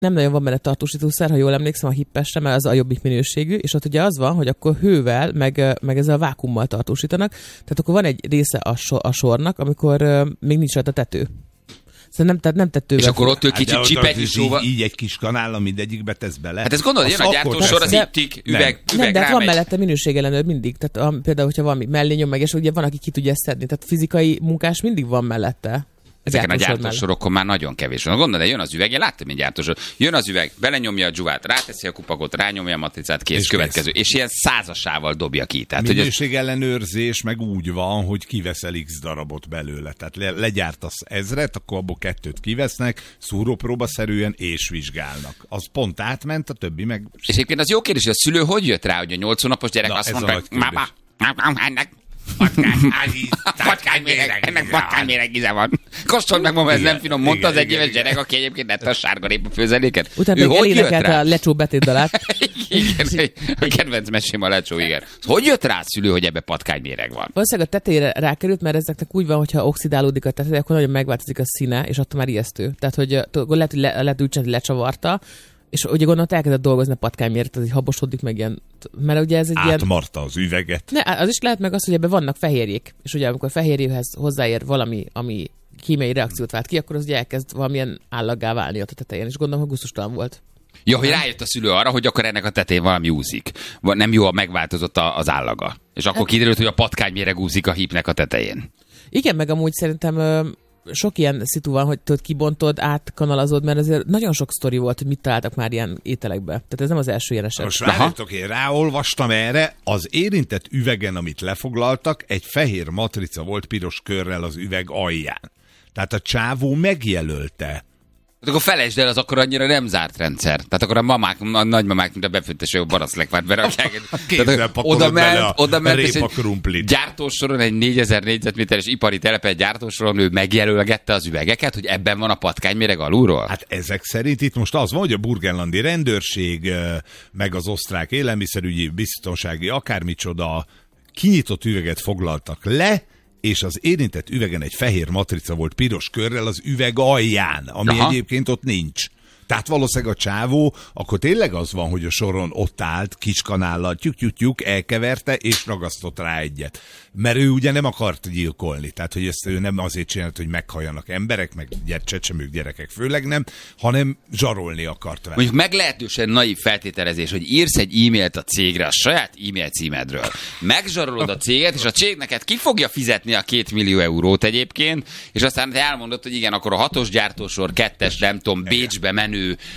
nem nagyon van benne tartósítószer, ha jól emlékszem a hippesre, mert az a jobbik minőségű, és ott ugye az van, hogy akkor hővel, meg ezzel a vákuummal tartósítanak, tehát akkor van egy része a sornak, amikor még nincs rajta tető. Szóval nem tetővel. És akkor ott ő kicsit csipetnyisóval. Így egy kis kanállal mindegyikbe tesz bele. Hát ezt gondolod, jön a gyártósor, az ittik, üveg nem, de rámegy. van mellette minőségellenőr mindig. Tehát például, hogyha valami mellényom meg, és ugye van, aki ki tudja ezt szedni. Tehát fizikai munkás mindig van mellette. Ezeken a gyártósorokon már nagyon kevés van. Gondolod, de jön az üveg, én láttam egy gyártósor. Jön az üveg, belenyomja a dzsuvát, ráteszi a kupakot, rányomja a matricát, kész, következő. És ilyen 100-asával dobja ki. Tehát, minőségellenőrzés meg úgy van, hogy kiveszel X darabot belőle. Tehát legyártasz 1000-et, akkor abból 2-t kivesznek, szúrópróbaszerűen és vizsgálnak. Az pont átment, a többi meg... És egyébként az jó kérdés, hogy a szülő hogy jött rá, hogy a 8 hónapos gyerek azt mondta, hogy máma, ennek patkányméreg íze van. Kóstold meg, ez nem finom, mondta az egyéves gyerek, aki egyébként nette a sárgarépa főzeléket. Utána még elénekelte a Lecsó betétdalát. Igen, a kedvenc mesém a Lecsó, igen. Hogy jött rá a szülő, hogy ebbe patkányméreg van? Valószínűleg a tetejére rákerült, mert ezeknek úgy van, hogyha oxidálódik a tetej, akkor nagyon megváltozik a színe, és attól már ijesztő. Tehát, hogy lehet úgy lecsavarta, és ugye gondolt, elkezdett dolgozni a patkányméreg, tehát így habosodik meg ilyen, mert ugye ez egy ilyen... Átmarta az üveget. Ne, az is lehet meg az, hogy ebben vannak fehérjék, és ugye amikor fehérjéhez hozzáér valami, ami kémiai reakciót vált ki, akkor az ugye elkezd valamilyen állaggá válni ott a tetején, és gondolom, hogy gusztustalan volt. Ja, hogy rájött a szülő arra, hogy akkor ennek a tetején valami úszik. Nem jó, megváltozott az állaga. És akkor kiderült, hogy a patkányméreg úszik a hípnek a tetején. Igen, meg amúgy szerintem sok ilyen szitu van, hogy tudod, kibontod, átkanalazod, mert azért nagyon sok sztori volt, hogy mit találtak már ilyen ételekbe. Tehát ez nem az első ilyen eset. Most várjátok, én ráolvastam erre, az érintett üvegen, amit lefoglaltak, egy fehér matrica volt piros körrel az üveg alján. Tehát a csávó megjelölte. Hát akkor felejtsd el, az akkor annyira nem zárt rendszer. Tehát akkor a mamák, a nagymamák, mint a befőtteső baraszlekvárt berakják. Kézzel pakolod bele a répa krumplit. Gyártósoron, egy 4000 négyzetméteres ipari telepen gyártósoron ő megjelölgette az üvegeket, hogy ebben van a patkányméreg alulról? Hát ezek szerint itt most az van, hogy a burgenlandi rendőrség, meg az osztrák élelmiszerügyi biztonsági akármicsoda kinyitott üveget foglaltak le, és az érintett üvegen egy fehér matrica volt piros körrel az üveg alján, ami egyébként ott nincs. Tehát valószínűleg a csávó, akkor tényleg az van, hogy a soron ott állt, kis kanállal, tyük, elkeverte, és ragasztott rá egyet. Mert ő ugye nem akart gyilkolni, tehát hogy ezt ő nem azért csinált, hogy meghalljanak emberek, meg csecsemők, gyerekek főleg nem, hanem zsarolni akart vele. Mondjuk meglehetősen naív feltételezés, hogy írsz egy e-mailt a cégre, a saját e-mail címedről. Megzsarolod a céget, és a cég neked ki fogja fizetni a 2 millió eurót egyébként, és aztán te elmondod, hogy igen, akkor a 6-os gyártósor, 2-es, nem tudom, Bécsbe menő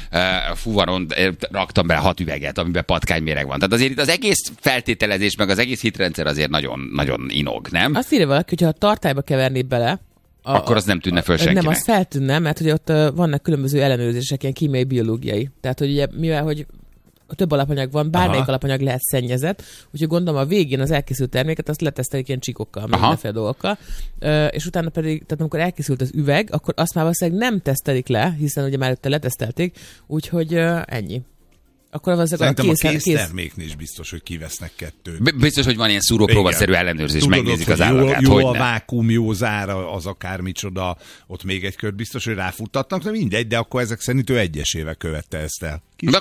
fuvaron raktam be 6 üveget, amiben patkányméreg van. Tehát azért itt az egész feltételezés, meg az egész hitrendszer azért nagyon, nagyon inog, nem? Azt írja valaki, hogyha a tartályba keverné bele, akkor az nem tűnne föl senkinek. Nem, az feltűnne, mert hogy ott vannak különböző ellenőrzések, ilyen kémiai, biológiai. Tehát, hogy ugye, mivel hogy több alapanyag van, bármelyik alapanyag lehet szennyezett, úgyhogy gondolom a végén az elkészült terméket azt letesztelik ilyen csíkokkal, mindenféle dolgokkal, és utána pedig, tehát amikor elkészült az üveg, akkor azt már valószínűleg nem tesztelik le, hiszen ugye már előtte letesztelték, úgyhogy ennyi. Akkor szerintem a készterméknél is biztos, hogy kivesznek 2. Biztos, hogy van ilyen szúrópróbaszerű ellenőrzés, megnézik az állagát. Jó a vákuum, jó zára, az akármicsoda, ott még egy kört biztos, hogy ráfuttatnak, de mindegy, de akkor ezek szerint ő egyesével követte ezt el.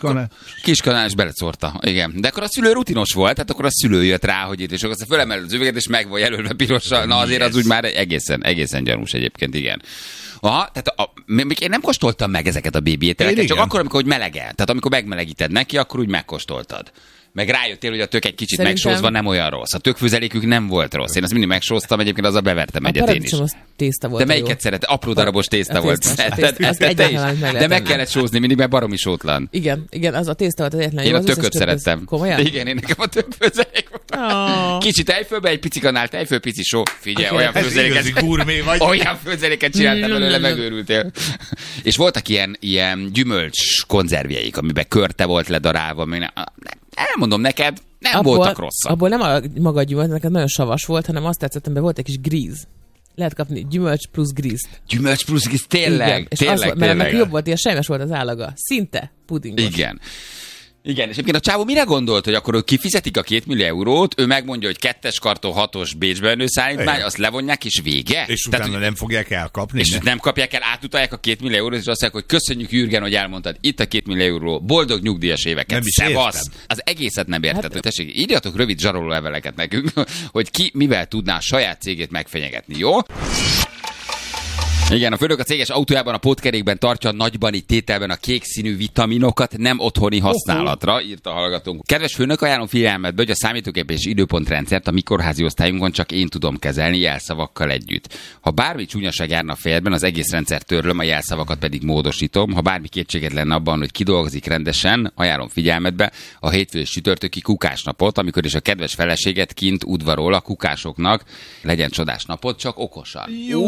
Kiskanál is belecórta, igen. De akkor a szülő rutinos volt, tehát akkor a szülő jött rá, hogy itt, és akkor fölemeled az üveget, és meg van jelölve pirossal. Na azért az úgy már egészen gyanús egyébként, igen. Aha, tehát még én nem kóstoltam meg ezeket a bébi ételeket, csak akkor, amikor melegen. Tehát amikor megmelegíted neki, akkor úgy megkóstoltad. Meg rájöttél, hogy a tök egy kicsit megsózva nem olyan rossz. A tökfőzelékük nem volt rossz. Én azt mindig megsóztam, egyébként azzal bevertem egyet én is. Tészta volt. De melyiket szeret? Apró darabos tészta volt. De meg kellett sózni mindig, mert baromi sótlan. Igen, az a tészta volt az egyetlen. Én a tököt szerettem. Komolyan? Igen, én nekem a tökfőzelék volt. Kicsit tejfölbe, egy pici kanál tejföl, pici só. Figyelj, olyan főzeléket csináltam belőle, megőrültél. És voltak ilyen gyümölcs konzervjeik, amiben körte volt ledarálva. Elmondom neked, nem voltak rosszak. Abból nem a maga gyümölcs, neked nagyon savas volt, hanem azt tetszett, amiben volt egy kis gríz. Lehet kapni gyümölcs plusz grízt. Gyümölcs plusz gríz, tényleg. Igen. És tényleg. Mert jobb volt, ilyen sejmes volt az állaga. Szinte pudingos. Igen. Igen, és egyébként a csávó mire gondolt, hogy akkor ők kifizetik a 2 millió eurót, ő megmondja, hogy 2-es karton 6-os Bécsbe menő szállítmány, azt levonják, és vége? És utána tehát, nem fogják elkapni. És nem kapják el, átutalják a 2 millió eurót, és azt mondják, hogy köszönjük Jürgen, hogy elmondtad, itt a 2 millió euró, boldog nyugdíjas éveket. Nem is szevasz. Az egészet nem érted. Hát, tessék, írjatok rövid zsaroló leveleket nekünk, hogy ki mivel tudná a saját cégét megfenyegetni, jó? Igen, a főnök a céges autójában a pótkerékben tartja nagybani tételben a kék színű vitaminokat nem otthoni használatra, írta a hallgatónk. Kedves főnök, ajánlom figyelmetbe, hogy a számítógép és időpontrendszert a mi kórházi osztályunkon csak én tudom kezelni jelszavakkal együtt. Ha bármi csúnyaság járna a fejedben, az egész rendszert törlöm, a jelszavakat pedig módosítom. Ha bármi kétséged lenne abban, hogy kidolgozik rendesen, ajánlom figyelmetbe a hétfő és csütörtöki kukásnapot, amikor is a kedves feleséget kint udvarol a kukásoknak. Legyen csodás napot, csak okosan.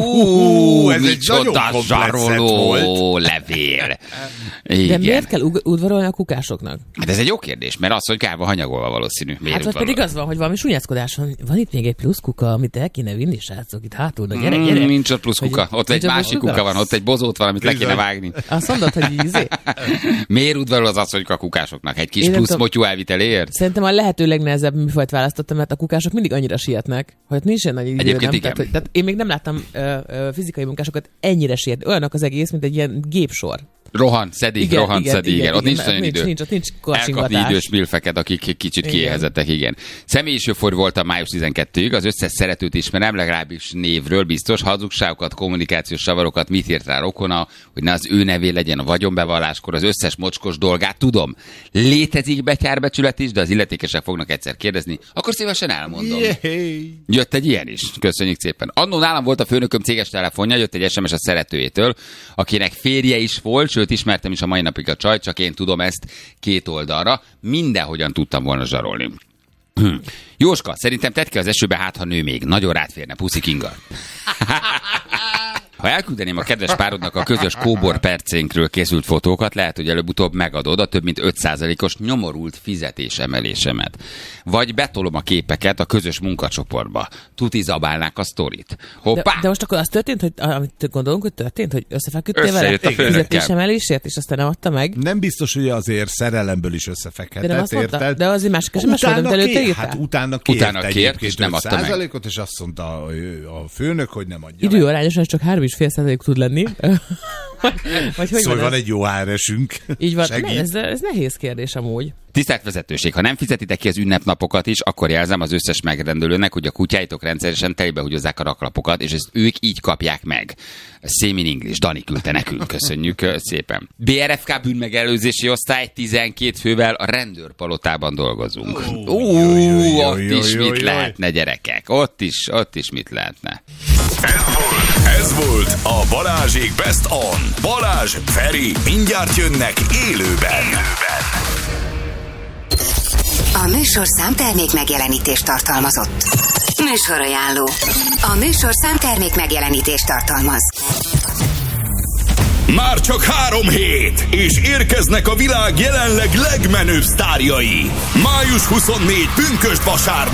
Micsoda zsaroló levél. De miért kell udvarolni a kukásoknak? Hát ez egy jó kérdés, mert az, hogy kárba hanyagolva valószínű. Miért hát pedig az van, hogy valami súnyászkodás van itt még egy plusz kuka, amit el kéne vinni, srácok, itt hátul, gyere. Nincs ott plusz kuka, ott egy másik kuka van, ott egy bozót van, amit le kéne vágni. Azt mondod, hogy ízé? Miért udvarol az asszonyka a kukásoknak? Egy kis plusz motyú elviteléért? Szerintem a lehető legnehezebb műfajt választottam, mert a kukások mindig annyira sietnek, hogy nincs ilyen nagy idő. Tehát én még nem láttam fizikai munkásokat ennyire siet. Olyanok az egész, mint egy ilyen gépsor. Rohan, szedik. Ott nincs nagyon idő. Nincs elkapni idős milfeket, akik kicsit kiéhezettek, igen. Személyi sofőr voltam május 12-ig, az összes szeretőt ismerem, legalábbis névről biztos, hazugságokat, kommunikációs savarokat, mit írt rá rokona, hogy ne az ő nevé legyen a vagyonbevalláskor, az összes mocskos dolgát tudom. Létezik betyárbecsület is, de az illetékesek fognak egyszer kérdezni, akkor szívesen elmondom. Jött egy ilyen is, köszönjük szépen. Annó nálam volt a főnököm céges telefonja, jött egy SMS a szeretőjétől, akinek férje is volt, sőt ismertem is a mai napig a csajt, csak én tudom ezt két oldalra. Mindenhogyan tudtam volna zsarolni. Jóska, szerintem tedd ki az esőbe, hát ha nő még. Nagyon rád férne, Puszi Kinga. Ha elküldeném a kedves párodnak a közös kóbor percénkről készült fotókat, lehet, hogy előbb-utóbb megadod a több mint 5%-os nyomorult fizetésemelésemet. Vagy betolom a képeket a közös munkacsoportba. Tuti zabálnák a sztorit. Hoppá! De most akkor az történt, hogy amit gondolunk, hogy történt, hogy összefeküdtél vele fizetésemelésért, és aztán nem adta meg? Nem biztos, hogy azért szerelemből is összefekhetett, érted? De azért másik esemes volt, előtte írtál? Hát utána kért és nem adta meg. És azt mondta a főnök, hogy nem adja meg. Időarányosan csak 3,5% tud lenni. Vagy hogy szóval van egy jó áresünk. Így van. Ez nehéz kérdés amúgy. Tisztelt vezetőség, ha nem fizetitek ki az ünnepnapokat is, akkor jelzem az összes megrendelőnek, hogy a kutyáitok rendszeresen telibe húgyozzák a raklapokat, és ezt ők így kapják meg. Same in English. Dani küldte nekünk, köszönjük szépen. BRFK bűnmegelőzési osztály 12 fővel a rendőrpalotában dolgozunk. Ott is mit lehetne, gyerekek? Ott is mit lehetne. Ez volt a Balázsék Best On. Balázs, Feri, mindjárt jönnek élőben. A műsorszám termék megjelenítést tartalmazott. Műsorajánló. A műsorszám termék megjelenítést tartalmaz. Már csak 3 hét, és érkeznek a világ jelenleg legmenőbb sztárjai. Május 24 pünkösd vasárnap.